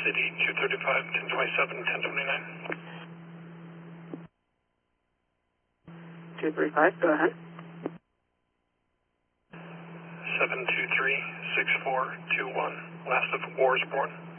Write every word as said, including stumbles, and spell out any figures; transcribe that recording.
City, two thirty-five, ten twenty-seven, ten twenty-nine. two three five, go ahead. seven two three, six four two one, last of Warsborn.